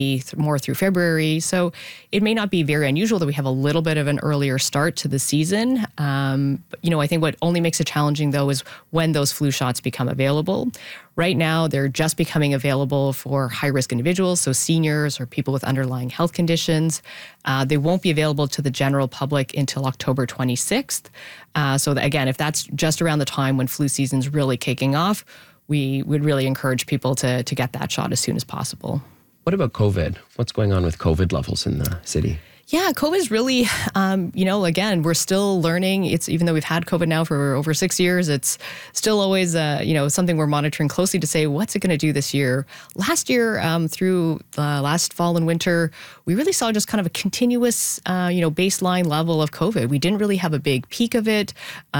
more through February. So it may not be very unusual that we have a little bit of an earlier start to the season. I think what only makes it challenging, though, is when those flu shots become available. Right now, they're just becoming available for high-risk individuals, so seniors or people with underlying health conditions. They won't be available to the general public until October 26th. Again, if that's just around the time when flu season's really kicking off, we would really encourage people to get that shot as soon as possible. What about COVID? What's going on with COVID levels in the city? Yeah, COVID is really, again, we're still learning. It's even though we've had COVID now for over 6 years, it's still always, something we're monitoring closely to say, what's it going to do this year? Last year, through the last fall and winter, we really saw just kind of a continuous, baseline level of COVID. We didn't really have a big peak of it.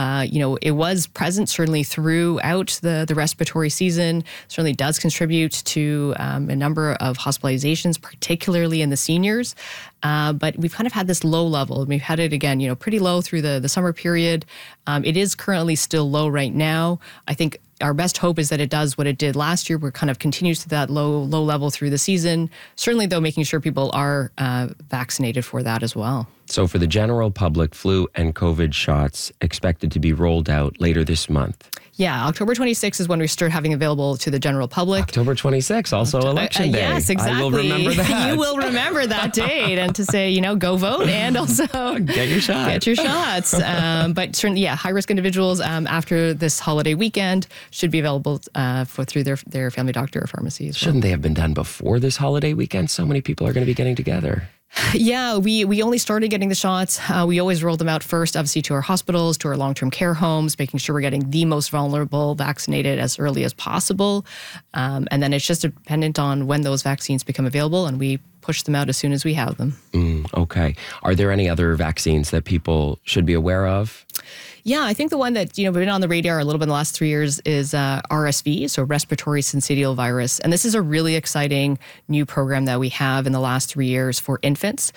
It was present certainly throughout the respiratory season. Certainly does contribute to a number of hospitalizations, particularly in the seniors. But we've kind of had this low level. We've had it again, pretty low through the summer period. It is currently still low right now. I think our best hope is that it does what it did last year, where it kind of continues to that low level through the season. Certainly, though, making sure people are vaccinated for that as well. So for the general public, flu and COVID shots expected to be rolled out later this month. Yeah, October 26th is when we start having available to the general public. October 26th, also election day. Yes, exactly. I will remember that. You will remember that date and to say, go vote and also get your shot. Get your shots. But certainly, high-risk individuals after this holiday weekend should be available through their family doctor or pharmacy as well. Shouldn't they have been done before this holiday weekend? So many people are going to be getting together. Yeah, we only started getting the shots. We always rolled them out first, obviously, to our hospitals, to our long-term care homes, making sure we're getting the most vulnerable vaccinated as early as possible. And then it's just dependent on when those vaccines become available, and we push them out as soon as we have them. Okay. Are there any other vaccines that people should be aware of? Yeah, I think the one that, been on the radar a little bit in the last 3 years is RSV, so respiratory syncytial virus. And this is a really exciting new program that we have in the last 3 years for infants.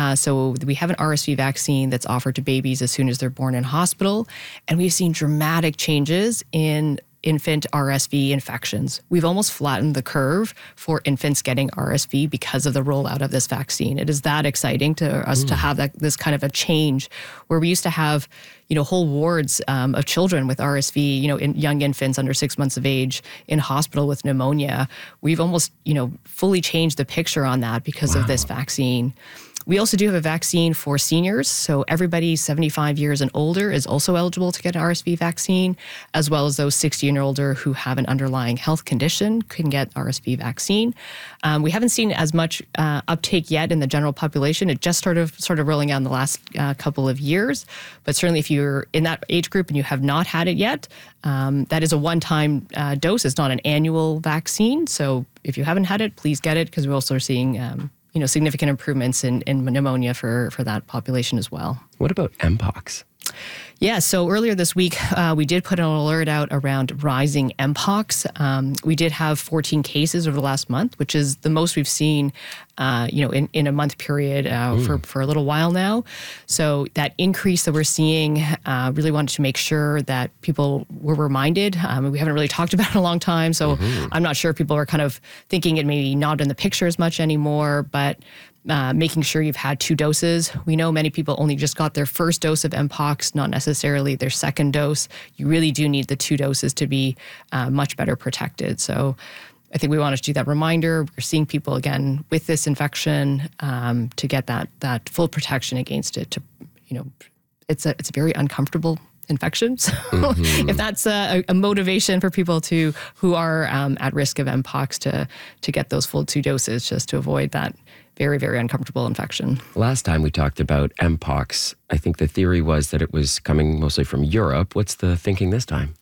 So we have an RSV vaccine that's offered to babies as soon as they're born in hospital. And we've seen dramatic changes in infant RSV infections. We've almost flattened the curve for infants getting RSV because of the rollout of this vaccine. It is that exciting to us to have this kind of a change where we used to have, whole wards of children with RSV, young infants under 6 months of age in hospital with pneumonia. We've almost, fully changed the picture on that because of this vaccine. We also do have a vaccine for seniors. So everybody 75 years and older is also eligible to get an RSV vaccine, as well as those 60 and older who have an underlying health condition can get RSV vaccine. We haven't seen as much uptake yet in the general population. It just started rolling out in the last couple of years. But certainly if you're in that age group and you have not had it yet, that is a one-time dose. It's not an annual vaccine. So if you haven't had it, please get it, because we're also seeing significant improvements in pneumonia for that population as well. What about Mpox? Yeah, so earlier this week, we did put an alert out around rising Mpox. We did have 14 cases over the last month, which is the most we've seen, in a month period for a little while now. So that increase that we're seeing, really wanted to make sure that people were reminded. We haven't really talked about it in a long time, so I'm not sure if people are kind of thinking it maybe not in the picture as much anymore, but making sure you've had 2 doses. We know many people only just got their first dose of Mpox, not necessarily their second dose. You really do need the 2 doses to be much better protected. So I think we want to do that reminder. We're seeing people, again, with this infection to get that full protection against it. It's a very uncomfortable infection. So if that's a motivation for people who are at risk of Mpox to get those full 2 doses, just to avoid that very, very uncomfortable infection. Last time we talked about Mpox, I think the theory was that it was coming mostly from Europe. What's the thinking this time?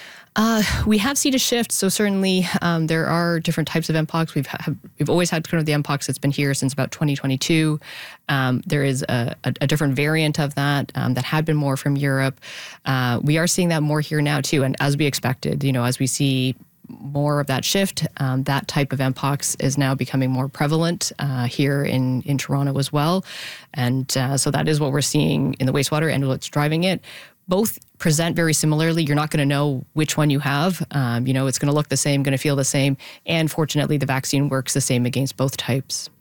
We have seen a shift. So certainly there are different types of Mpox. We've always had kind of the Mpox that's been here since about 2022. There is a different variant of that had been more from Europe. We are seeing that more here now too. And as we expected, as we see more of that shift, that type of Mpox is now becoming more prevalent here in Toronto as well. And so that is what we're seeing in the wastewater and what's driving it. Both present very similarly. You're not going to know which one you have. It's going to look the same, going to feel the same. And fortunately, the vaccine works the same against both types.